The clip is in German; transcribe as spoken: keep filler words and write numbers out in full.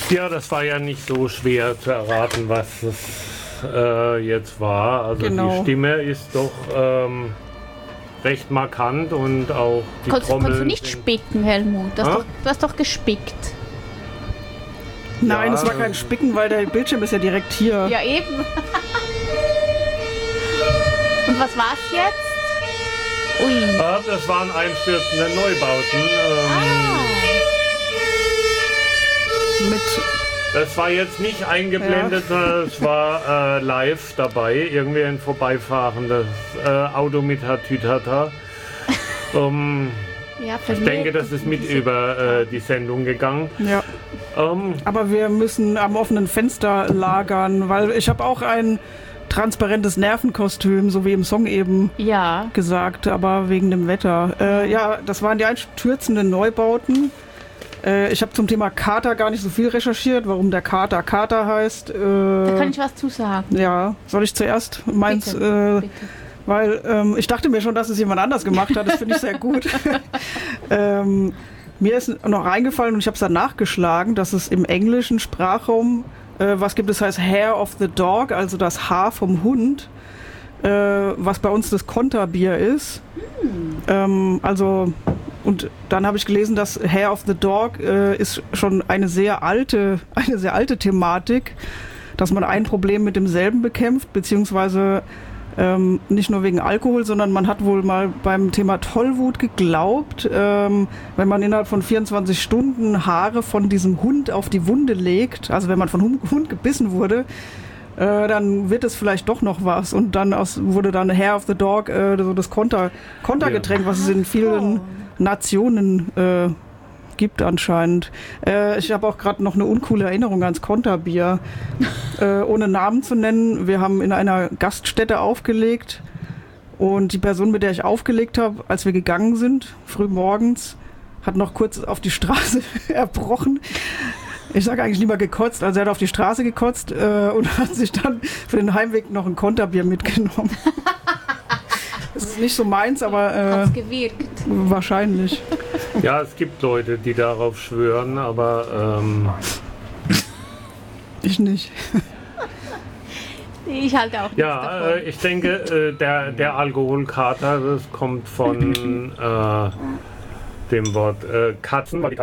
Ja, das war ja nicht so schwer zu erraten, was es äh, jetzt war. Also Genau. die Stimme ist doch ähm, recht markant und auch die Konntest, Trommeln konntest du nicht sind- spicken, Helmut? Du hast, Ah? doch, du hast doch gespickt. Nein, Ja, das war kein Spicken, weil der Bildschirm ist ja direkt hier. Ja, eben. Und was war's jetzt? Ui. Ja, das waren einstürzende Neubauten. Ähm, Ah. Mit, Das war jetzt nicht eingeblendet, sondern es war äh, live dabei. Irgendwie ein vorbeifahrendes äh, Auto mit Hatütata. Ähm, Ja, für ich mich denke, das ist mit über äh, die Sendung gegangen. ja. Ähm, Aber wir müssen am offenen Fenster lagern, weil ich habe auch ein transparentes Nervenkostüm, so wie im Song eben Ja. gesagt, aber wegen dem Wetter. Äh, ja, das waren die einstürzenden Neubauten. Äh, ich habe zum Thema Kater gar nicht so viel recherchiert, warum der Kater Kater heißt. Äh, Da kann ich was zu sagen. ja, soll ich zuerst meins, Bitte, äh, bitte. weil ähm, ich dachte mir schon, dass es jemand anders gemacht hat. Das finde ich sehr gut. ähm, mir ist noch eingefallen und ich habe es dann nachgeschlagen, dass es im englischen Sprachraum äh, was gibt, das heißt Hair of the Dog, also das Haar vom Hund, äh, was bei uns das Konterbier ist. Hm. Ähm, also und dann habe ich gelesen, dass Hair of the Dog äh, ist schon eine sehr alte, eine sehr alte Thematik, dass man ein Problem mit demselben bekämpft, beziehungsweise ähm, nicht nur wegen Alkohol, sondern man hat wohl mal beim Thema Tollwut geglaubt, ähm, wenn man innerhalb von vierundzwanzig Stunden Haare von diesem Hund auf die Wunde legt, also wenn man von Hund, Hund gebissen wurde, äh, dann wird es vielleicht doch noch was. Und dann aus, wurde dann Hair of the Dog äh, so das Konter, Kontergetränk, was es in vielen Nationen äh, gibt anscheinend. Äh, ich habe auch gerade noch eine uncoole Erinnerung ans Konterbier. äh, ohne Namen zu nennen. Wir haben in einer Gaststätte aufgelegt und die Person, mit der ich aufgelegt habe, als wir gegangen sind, früh morgens, hat noch kurz auf die Straße erbrochen. Ich sage eigentlich lieber gekotzt. Also er hat auf die Straße gekotzt äh, und hat sich dann für den Heimweg noch ein Konterbier mitgenommen. Das ist nicht so meins, aber äh, Hat's gewirkt. wahrscheinlich. ja, es gibt Leute, die darauf schwören, aber ähm, Ich nicht. Ich halte auch nichts ja, davon. äh, ich denke, äh, der, der Alkoholkater, das kommt von äh, dem Wort äh, Katzen. weil die